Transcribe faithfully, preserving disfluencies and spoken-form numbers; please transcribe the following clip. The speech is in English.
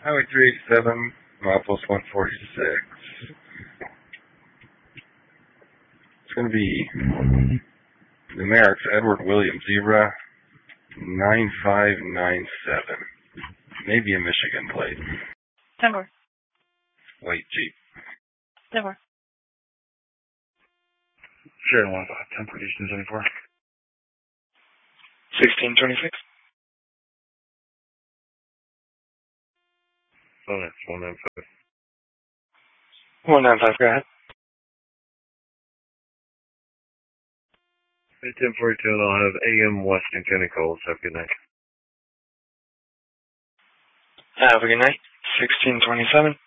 Highway three eighty-seven, Milepost one forty-six. It's going to be numerics Edward William Zebra nine five nine seven. Maybe a Michigan plate. ten four. White Jeep. ten four. Sure, one five, ten four, Houston seventy-four. sixteen twenty-six. Oh, that's one nine five. one nine five, go ahead. Hey, ten forty-two, and I'll have A M Weston County calls. Have a good night. Have a good night. sixteen twenty-seven.